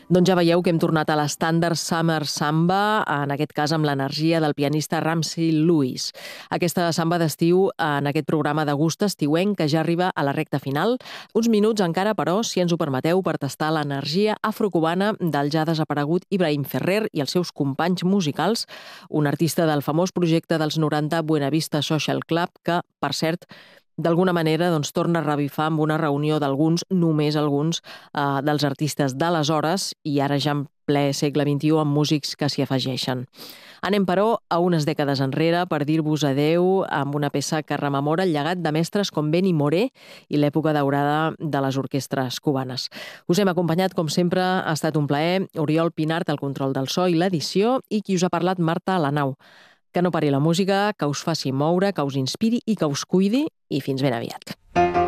Doncs ja veieu que hem tornat a l'estàndard Summer Samba, en aquest cas amb l'energia del pianista Ramsey Lewis. Aquesta samba d'estiu en aquest programa de gust estiuenc que ja arriba a la recta final. Uns minuts encara, però, si ens ho permeteu, per tastar l'energia afrocubana del ja desaparegut Ibrahim Ferrer i els seus companys musicals, un artista del famós projecte dels 90 Buena Vista Social Club que, per cert, d'alguna manera torna a revifar amb una reunió d'alguns, només alguns, dels artistes d'aleshores i ara ja en ple segle XXI amb músics que s'hi afegeixen. Anem, però, a unes dècades enrere per dir-vos adeu amb una peça que rememora el llegat de mestres com Benny Moré i l'època daurada de les orquestres cubanes. Us hem acompanyat, com sempre, ha estat un plaer. Oriol Pinart, al control del so i l'edició, i qui us ha parlat, Marta Alanau. Que no pari la música, que us faci moure, que us inspiri i que us cuidi, i fins ben aviat.